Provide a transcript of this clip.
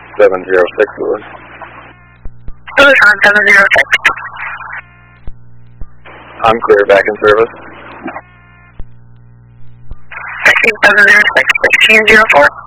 706 Lewis. Lewis on 706. I'm clear, back in service. Taxi 706, 1604.